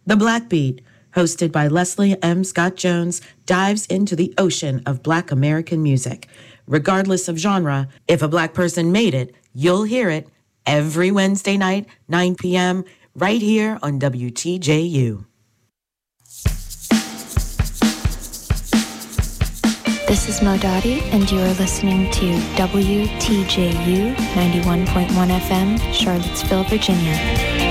The Black Beat, hosted by Leslie M. Scott Jones, dives into the ocean of Black American music. Regardless of genre, if a Black person made it, you'll hear it every Wednesday night, 9 p.m., right here on WTJU. This is Mo Dottie, and you are listening to WTJU 91.1 FM, Charlottesville, Virginia.